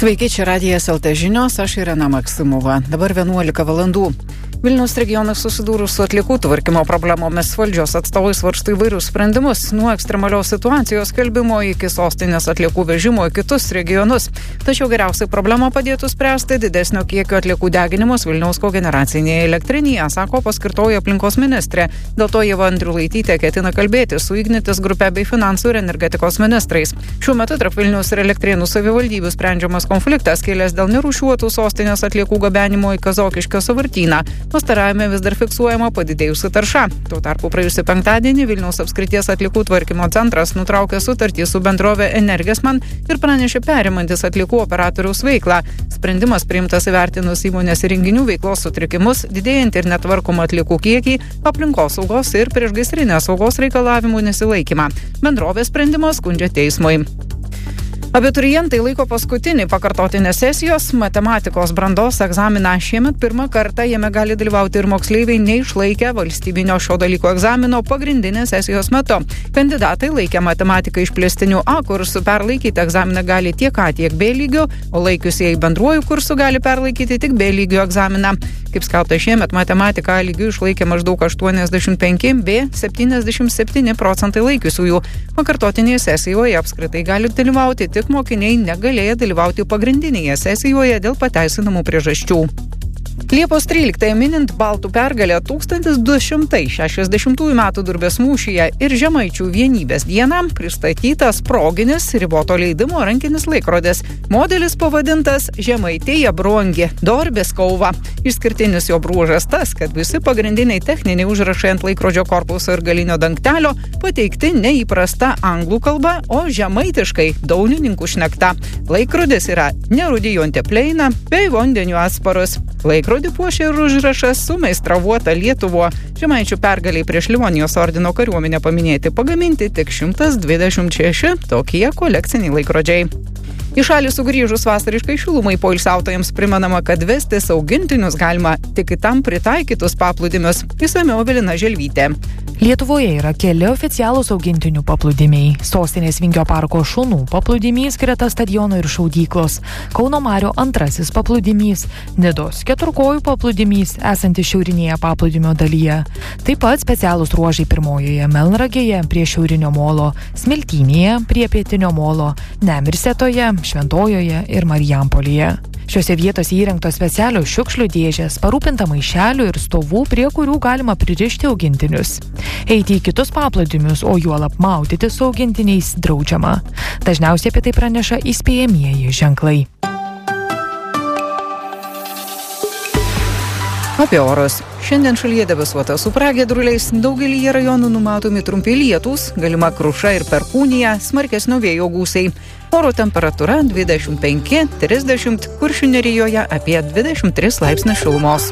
Sveiki, čia Radijas LT žinios, aš Irena Maksimova. Dabar 11 valandų. Vilniaus regionas susidūrus su atliekų tvarkymo problemomis. Valdžios atstovai svarsto įvairius sprendimus, nuo ekstremalios situacijos skelbimo iki sostinės atliekų vežimo į kitus regionus. Tačiau geriausiai problemą padėtų spręsti didesnio kiekio atliekų deginimus Vilniaus kogeneracinėje elektrinėje, sako paskirtoji aplinkos ministrė. Dėl to Ieva Andriulaitytė ketina kalbėti su Ignitis grupe bei finansų ir energetikos ministrais. Šiuo metu tarp Vilniaus ir Elektrėnų savivaldybių sprendžiamas konfliktas kilęs dėl nerūšiuotų sostinės atliekų gabenimo į Kazokiškio sąvartyną. Pastarajame vis dar fiksuojama padidėjusi tarša. Tuo tarpu praėjusį penktadienį Vilniaus apskrities atliekų tvarkymo centras nutraukė sutartį su bendrove Energesman ir pranešė perimantis atliekų operatoriaus veiklą. Sprendimas priimtas įvertinus įmonės įrenginių veiklos sutrikimus, didėjantį ir netvarkomą atliekų kiekį, aplinkosaugos ir priešgaisrinės saugos reikalavimų nesilaikymą. Bendrovės sprendimą skundžia teismui. Abiturientai laiko paskutinį pakartotinės sesijos matematikos brandos egzaminą. Šiemet pirmą kartą jame gali dalyvauti ir moksleiviai neišlaikę valstybinio šio dalyko egzamino pagrindinės sesijos metu. Kandidatai laikę matematiką išplėstiniu A kursu perlaikyti egzaminą gali tiek A, tiek B lygiu, o laikiusieji bendruoju kursu gali perlaikyti tik B lygio egzaminą. Kaip skelbta, šiemet matematiką A lygiu išlaikė maždaug 85, B 77% laikiusiųjų. Pakartotinėje sesijoje apskritai gali dalyvauti tik mokiniai negalėjo dalyvauti pagrindinėje sesijoje dėl pateisinamų priežasčių. Liepos 13 minint Baltų pergalę 1260 metų Durbės mūšyje ir Žemaičių vienybės dieną pristatytas proginis riboto leidimo rankinis laikrodis. Modelis pavadintas Žemaitėja Brongi Dorbės kauva. Išskirtinis jo bruožas tas, kad visi pagrindiniai techniniai užrašai ant laikrodžio korpuso ir galinio dangtelio pateikti neįprasta anglų kalba, o žemaitiškai daunininkų šnekta. Laikrodis yra nerūdijuojantį pleiną bei vandeniu atsparus. Laikrodį puošia ir užrašas sumeistravuota Lietuvo. Žemaičių pergaliai prieš Livonijos ordino kariuomenę paminėti pagaminti tik 126 tokie kolekciniai laikrodžiai. Į šalį sugrįžus vasariškai šilumai poilsiautojams primenama, kad vestis augintinius galima tik į tam pritaikytus paplūdimius. Išsamiau Evelina Želvytė. Lietuvoje yra keli oficialūs augintinių paplūdimiai. Sostinės Vingio parko šunų paplūdimys greta stadiono ir šaudyklos. Kauno Marių antrasis paplūdimys. Nidos keturkojų paplūdimys esantis šiaurinėje paplūdimio dalyje. Taip pat specialūs ruožai pirmojoje Melnragėje prie šiaurinio molo, Smiltynėje prie pietinio molo, Nemirsetoje, Šventojoje ir Marijampolėje. Šiuose vietose įrengtos specialios šiukšlių dėžės, parūpinta maišelių ir stovų, prie kurių galima pririšti augintinius. Eiti į kitus paplūdimius, o juolab maudytis su augintiniais draudžiama. Dažniausiai apie tai praneša įspėjamieji ženklai. Apie orus. Šiandien šalyje debesuota su pragiedruliais, daugelyje rajonų numatomi trumpi lietūs, galima kruša ir perkūnija, smarkesnio vėjo gūsiai. Oro temperatūra 25-30, Kuršių nerijoje apie 23 laipsnių šilumos.